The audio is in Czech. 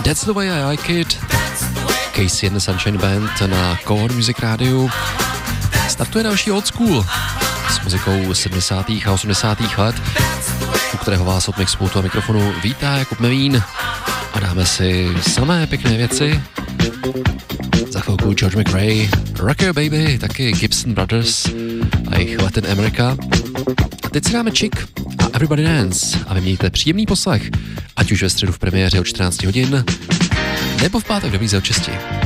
That's the way I like it. Casey and the Sunshine Band na Core Music Rádiu. Startuje další old school s muzikou 70. a 80. let, u kterého vás od Mixpultu a mikrofonu vítá Jakub Mevín a dáme si samé pěkné věci. Za chvilku George McRae, Rocker Baby, taky Gibson Brothers a jejich Latin America. A teď si dáme Chick a Everybody Dance a vy mějte příjemný poslech, ať už ve středu v premiéře od 14 hodin, nebo v pátek do víze od 6.